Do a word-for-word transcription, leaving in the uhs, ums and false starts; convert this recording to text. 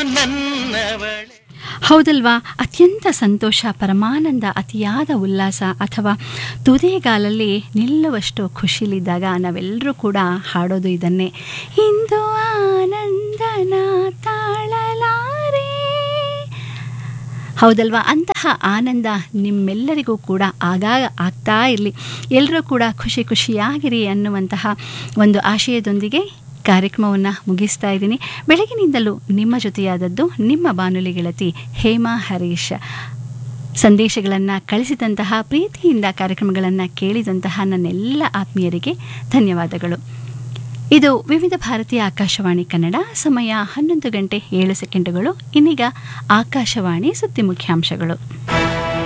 ನನ್ನವಳೆ. ಹೌದಲ್ವಾ? ಅತ್ಯಂತ ಸಂತೋಷ, ಪರಮಾನಂದ, ಅತಿಯಾದ ಉಲ್ಲಾಸ ಅಥವಾ ತುದಿಗಾಲಲ್ಲಿ ನಿಲ್ಲುವಷ್ಟು ಖುಷಿಲಿದ್ದಾಗ ನಾವೆಲ್ಲರೂ ಕೂಡ ಹಾಡೋದು ಇದನ್ನೇ. ಇಂದು ಆನಂದನ ತಾಳಲಾರೆ. ಹೌದಲ್ವಾ? ಅಂತಹ ಆನಂದ ನಿಮ್ಮೆಲ್ಲರಿಗೂ ಕೂಡ ಆಗಾಗ ಆಗ್ತಾ ಇರಲಿ, ಎಲ್ಲರೂ ಕೂಡ ಖುಷಿ ಖುಷಿಯಾಗಿರಿ ಅನ್ನುವಂತಹ ಒಂದು ಆಶಯದೊಂದಿಗೆ ಕಾರ್ಯಕ್ರಮವನ್ನು ಮುಗಿಸ್ತಾ ಇದ್ದೀನಿ. ಬೆಳಗಿನಿಂದಲೂ ನಿಮ್ಮ ಜೊತೆಯಾದದ್ದು ನಿಮ್ಮ ಬಾನುಲಿ ಗೆಳತಿ ಹೇಮಾ ಹರೀಶ್. ಸಂದೇಶಗಳನ್ನು ಕಳಿಸಿದಂತಹ, ಪ್ರೀತಿಯಿಂದ ಕಾರ್ಯಕ್ರಮಗಳನ್ನು ಕೇಳಿದಂತಹ ನನ್ನೆಲ್ಲ ಆತ್ಮೀಯರಿಗೆ ಧನ್ಯವಾದಗಳು. ಇದು ವಿವಿಧ ಭಾರತೀಯ ಆಕಾಶವಾಣಿ ಕನ್ನಡ. ಸಮಯ ಹನ್ನೊಂದು ಗಂಟೆ ಏಳು ಸೆಕೆಂಡುಗಳು. ಇನ್ನೀಗ ಆಕಾಶವಾಣಿ ಸುದ್ದಿ ಮುಖ್ಯಾಂಶಗಳು.